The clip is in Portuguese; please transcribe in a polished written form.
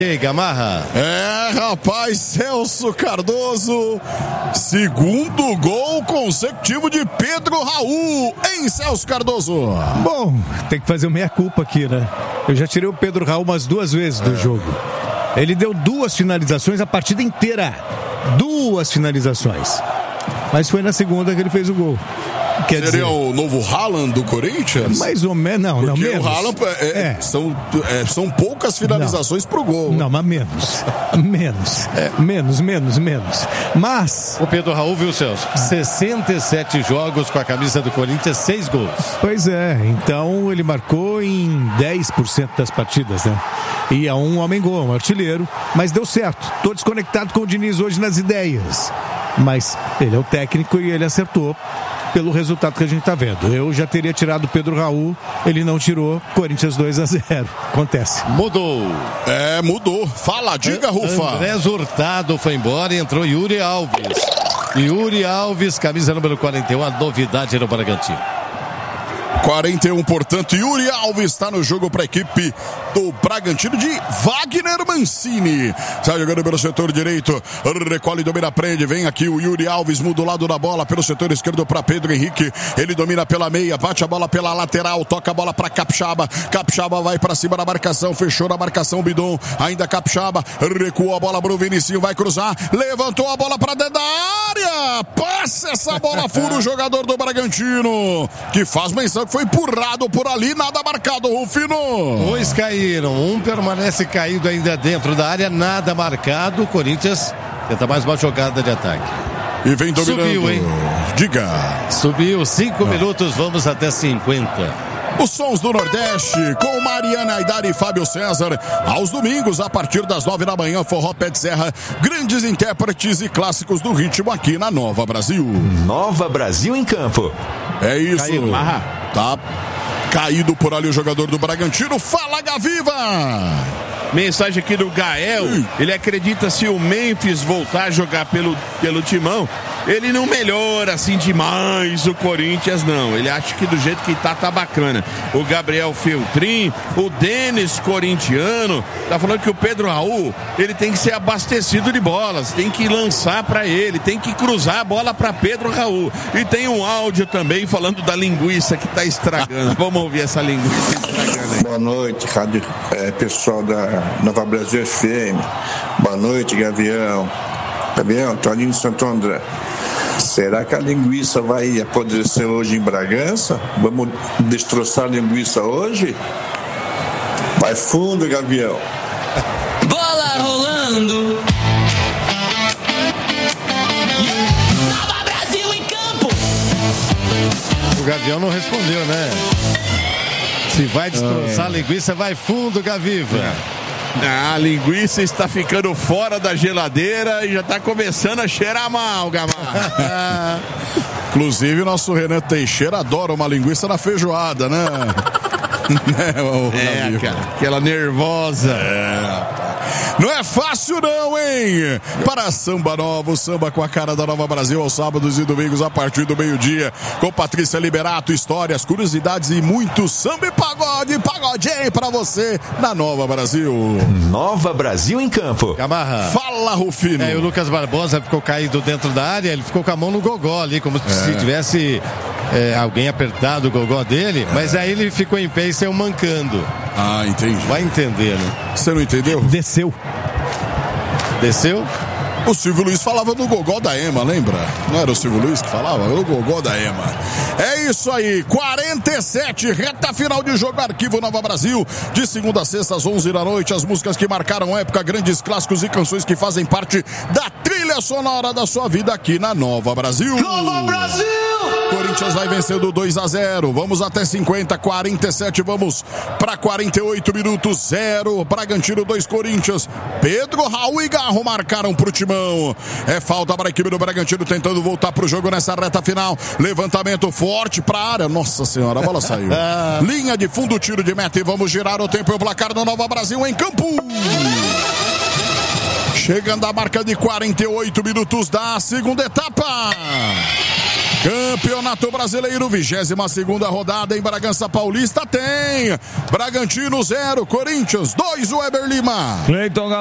Ei, Gamarra. Rapaz, Celso Cardoso, segundo gol consecutivo de Pedro Raul, hein, Celso Cardoso? Bom, tem que fazer meia-culpa aqui, né? Eu já tirei o Pedro Raul umas 2 vezes do jogo. Ele deu 2 finalizações a partida inteira. 2 finalizações. Mas foi na segunda que ele fez o gol. Seria o novo Haaland do Corinthians? Mais ou menos, não, porque menos. O Haaland são poucas finalizações pro gol. Não, mas menos. Mas... O Pedro Raul, viu, Celso? 67 jogos com a camisa do Corinthians, 6 gols. Pois é, então ele marcou em 10% das partidas, né? E é um homem-gol, um artilheiro, mas deu certo. Tô desconectado com o Diniz hoje nas ideias. Mas ele é o técnico e ele acertou pelo resultado que a gente tá vendo. Eu já teria tirado o Pedro Raul, ele não tirou. Corinthians 2-0. Acontece. Mudou. Mudou. Fala, diga, Rufa. André Hurtado foi embora e entrou Yuri Alves. Yuri Alves, camisa número 41, a novidade no Bragantino. 41, portanto, Yuri Alves está no jogo para a equipe do Bragantino de Wagner Mancini. Sai jogando pelo setor direito, recolhe, domina, prende, vem aqui o Yuri Alves, muda o lado da bola pelo setor esquerdo para Pedro Henrique. Ele domina pela meia, bate a bola pela lateral, toca a bola para Capixaba. Capixaba vai para cima da marcação, fechou na marcação Bidon, ainda Capixaba, recuou a bola para o Vinicinho, vai cruzar, levantou a bola para dentro da área, passa essa bola, fura o jogador do Bragantino, que faz menção que foi empurrado por ali, nada marcado, Rufino. 2 caíram, um permanece caído ainda dentro da área, nada marcado. O Corinthians tenta mais uma jogada de ataque. E vem dominando. Subiu, hein? Diga. Subiu, 5 minutos, vamos até 50. Os sons do Nordeste, com Mariana Aidar e Fábio César, aos domingos, a partir das 9 da manhã, Forró Pé de Serra, grandes intérpretes e clássicos do ritmo aqui na Nova Brasil. Nova Brasil em campo. É isso. Tá caído por ali o jogador do Bragantino. Fala, Gaviva! Mensagem aqui do Gael. Ele acredita, se o Memphis voltar a jogar pelo Timão, ele não melhora assim demais o Corinthians, não. Ele acha que do jeito que tá bacana. O Gabriel Feltrin, o Denis corintiano, tá falando que o Pedro Raul, ele tem que ser abastecido de bolas, tem que lançar pra ele, tem que cruzar a bola pra Pedro Raul. E tem um áudio também falando da linguiça que tá estragando. Vamos ouvir essa linguiça estragando aí. Boa noite, rádio, pessoal da Nova Brasil FM. Boa noite, Gavião. Gavião, Toninho de Santo André. Será que a linguiça vai apodrecer hoje em Bragança? Vamos destroçar a linguiça hoje? Vai fundo, Gavião. Bola rolando. Nova Brasil em campo. O Gavião não respondeu, né? Se vai destroçar a linguiça, vai fundo, Gaviva. A linguiça está ficando fora da geladeira e já está começando a cheirar mal, Gamarra. Inclusive, o nosso Renan Teixeira adora uma linguiça na feijoada, né? Cara, aquela nervosa. Não é fácil não, hein? Para Samba Nova, o samba com a cara da Nova Brasil, aos sábados e domingos a partir do meio-dia, com Patrícia Liberato, histórias, curiosidades e muito samba e pagodinho pra você na Nova Brasil. Nova Brasil em campo. Gamarra. Fala, Rufino. E o Lucas Barbosa ficou caído dentro da área, ele ficou com a mão no gogó ali, como se tivesse alguém apertado o gogó dele, mas aí ele ficou em pé e saiu mancando. Ah, entendi. Vai entender, né? Você não entendeu? Desceu? O Silvio Luiz falava do gogó da Ema, lembra? Não era o Silvio Luiz que falava? Era o gogó da Ema. É isso aí, 47, reta final de jogo, Arquivo Nova Brasil, de segunda a sexta às 11 da noite, as músicas que marcaram época, grandes clássicos e canções que fazem parte da trilha sonora da sua vida aqui na Nova Brasil. Nova Brasil! Corinthians vai vencendo 2-0, vamos até 50, 47, vamos para 48 minutos, 0, Bragantino 2, Corinthians. Pedro, Raul e Garro marcaram pro Timão. É falta para a equipe do Bragantino tentando voltar pro jogo nessa reta final. Levantamento forte para a área. Nossa senhora, a bola saiu. Linha de fundo, tiro de meta e vamos girar o tempo e o placar no Nova Brasil em campo. Chegando a marca de 48 minutos da segunda etapa. Campeonato Brasileiro, 22ª rodada em Bragança Paulista tem Bragantino 0, Corinthians 2, Weber Lima. Cleiton